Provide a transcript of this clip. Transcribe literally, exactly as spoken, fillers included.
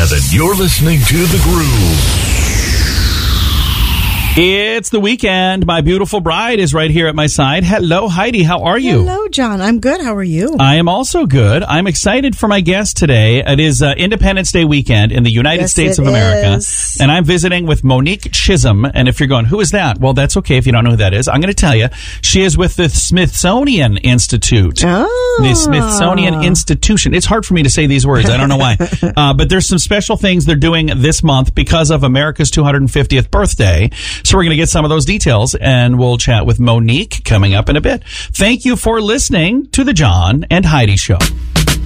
seven, you're listening to The Groove. It's the weekend. My beautiful bride is right here at my side. Hello, Heidi. How are you? Hello, John. I'm good. How are you? I am also good. I'm excited for my guest today. It is uh, Independence Day weekend in the United yes, States it of America. Is. And I'm visiting with Monique Chisholm. And if you're going, who is that? Well, that's okay if you don't know who that is. I'm going to tell you. She is with the Smithsonian Institute. Oh. The Smithsonian Institution. It's hard for me to say these words. I don't know why. uh, but there's some special things they're doing this month because of America's two hundred fiftieth birthday. So we're going to get some of those details, and we'll chat with Monique coming up in a bit. Thank you for listening to the John and Heidi Show.